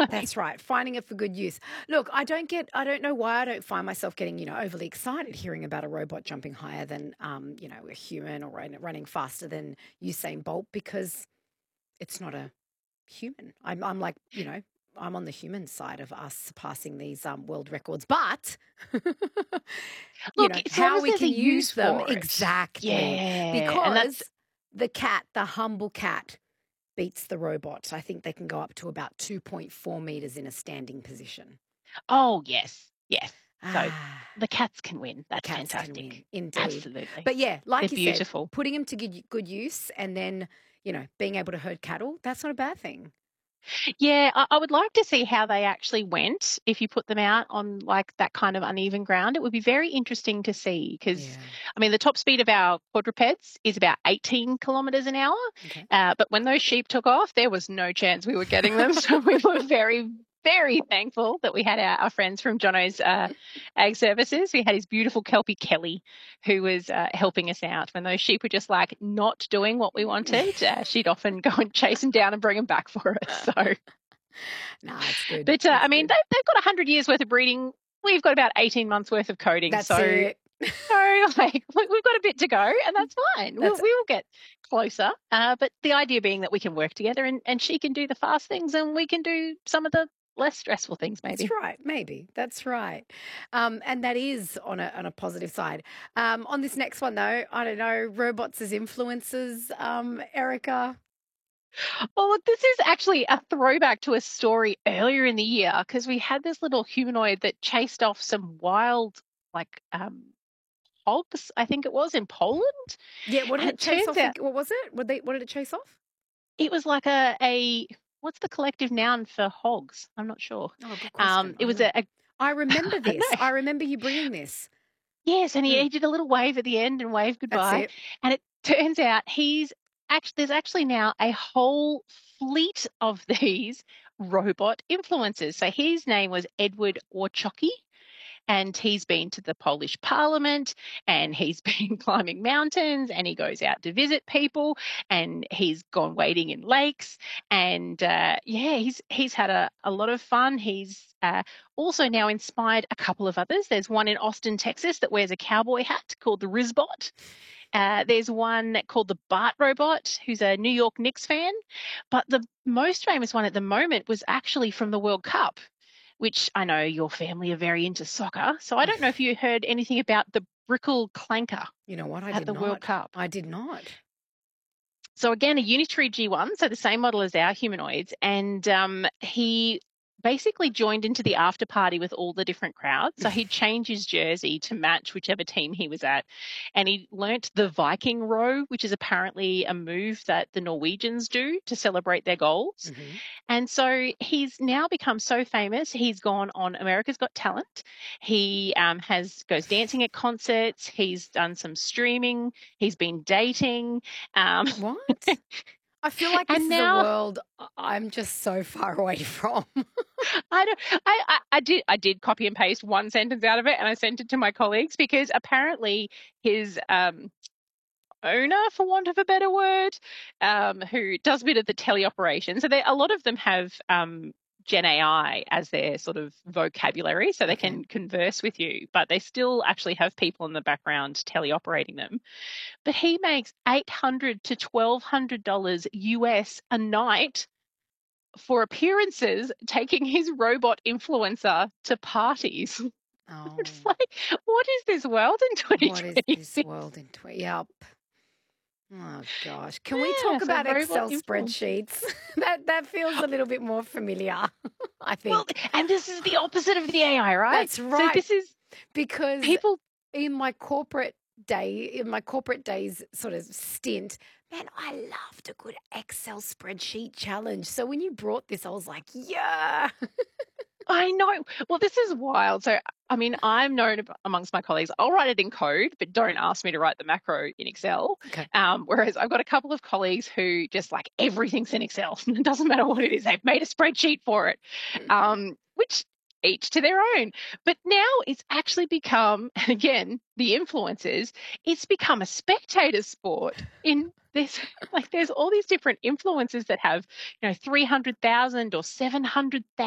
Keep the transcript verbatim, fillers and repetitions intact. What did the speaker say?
That's right. Finding it for good use. Look, I don't get, I don't know why I don't find myself getting, you know, overly excited hearing about a robot jumping higher than, um, you know, a human or run- running faster than Usain Bolt because it's not a human. I'm, I'm like, you know, I'm on the human side of us surpassing these um, world records, but you Look, know as long how as we there's a can use use them for it. exactly Yeah, and that's because the cat, the humble cat, beats the robot. I think they can go up to about two point four meters in a standing position. oh, yes, yes. So Ah, the cats can win. the That's cats can win, fantastic. indeed. Absolutely. But yeah, They're like you said, beautiful. putting them to good, good use and then, you know, being able to herd cattle, that's not a bad thing. Yeah, I, I would like to see how they actually went if you put them out on like that kind of uneven ground. It would be very interesting to see because, Yeah. I mean, the top speed of our quadrupeds is about eighteen kilometers an hour. Okay. Uh, but when those sheep took off, there was no chance we were getting them. So we were very, very thankful that we had our, our friends from Jono's uh, Ag Services. We had his beautiful Kelpie Kelly who was uh, helping us out. When those sheep were just like not doing what we wanted, uh, she'd often go and chase them down and bring them back for us. So. Nah, it's good. But uh, I It's mean, good. they've, they've got one hundred years worth of breeding. We've got about eighteen months worth of coding. That's So, it. no, like we- we've got a bit to go, and that's fine. We'll, That's we will get closer. Uh, but the idea being that we can work together and, and she can do the fast things and we can do some of the less stressful things, That's maybe. right, maybe. That's right. Um, and that is on a on a positive side. Um, on this next one though, I don't know, robots as influencers, um, Erica. Well, look, this is actually a throwback to a story earlier in the year because we had this little humanoid that chased off some wild, like, um, hogs, I think it was, in Poland. Yeah, what did And it it chase turns off? out ag- What was it? What they what did it chase off? it was like a a what's the collective noun for hogs? I'm not sure. Oh, good Um, question. it I don't was know. a, a I remember I this. don't know. I remember you bringing this. Yes, and he, Mm, he did a little wave at the end and waved that's goodbye. it. And it turns out he's actually there's actually now a whole fleet of these robot influencers. So his name was Edward Orchocki. And he's been to the Polish parliament and he's been climbing mountains and he goes out to visit people and he's gone wading in lakes. And uh, yeah, he's he's had a, a lot of fun. He's uh, also now inspired a couple of others. There's one in Austin, Texas that wears a cowboy hat called the Rizbot. Uh, there's one called the Bart Robot, who's a New York Knicks fan. But the most famous one at the moment was actually from the World Cup, which I know your family are very into soccer. So I don't know if you heard anything about the Brickle Clanker You know what? I at did the World not. Cup. I did not. So again, a Unitree G one, so the same model as our humanoids, and um, he basically joined into the after party with all the different crowds. So he'd change his jersey to match whichever team he was at, and he learnt the Viking row, which is apparently a move that the Norwegians do to celebrate their goals. Hmm. And so he's now become so famous. He's gone on America's Got Talent. He um, has goes dancing at concerts. He's done some streaming. He's been dating. Um, What? I feel like this and is a now world I- I'm just so far away from. I don't. I, I I did I did copy and paste one sentence out of it, and I sent it to my colleagues because apparently his um owner, for want of a better word, um, who does a bit of the teleoperation. So they, a lot of them have um, Gen A I as their sort of vocabulary, so they Okay. can converse with you, but they still actually have people in the background teleoperating them. But he makes eight hundred to twelve hundred dollars U S a night for appearances, taking his robot influencer to parties. I'm Oh, just like, what is this world in what is this twenty twenty-six? world in twenty? Yep. Oh gosh. Can we Yeah, talk so about robot Excel influence. spreadsheets? That that feels a little bit more familiar, I Well, think. and this is the opposite of the A I, right? That's So right. this is Because people. in my corporate day, in my corporate days sort of stint, man, I loved a good Excel spreadsheet challenge. So when you brought this, I was like, yeah. I know. Well, this is wild. So, I mean, I'm known ab- amongst my colleagues. I'll write it in code, but don't ask me to write the macro in Excel. Okay. Um, whereas I've got a couple of colleagues who just like everything's in Excel. It doesn't matter what it is. They've made a spreadsheet for it. Um, which each to their own. But now it's actually become, and again, the influencers, it's become a spectator sport in this, like there's all these different influencers that have, you know, three hundred thousand or seven hundred thousand